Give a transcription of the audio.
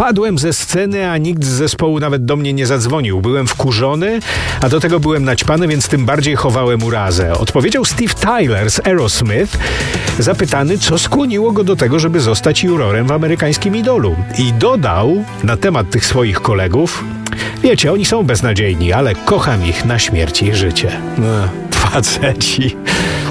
Spadłem ze sceny, a nikt z zespołu nawet do mnie nie zadzwonił. Byłem wkurzony, a do tego byłem naćpany, więc tym bardziej chowałem urazę. Odpowiedział Steve Tyler z Aerosmith, zapytany, co skłoniło go do tego, żeby zostać jurorem w amerykańskim Idolu. I dodał na temat tych swoich kolegów: wiecie, oni są beznadziejni, ale kocham ich na śmierć i życie. Faceci.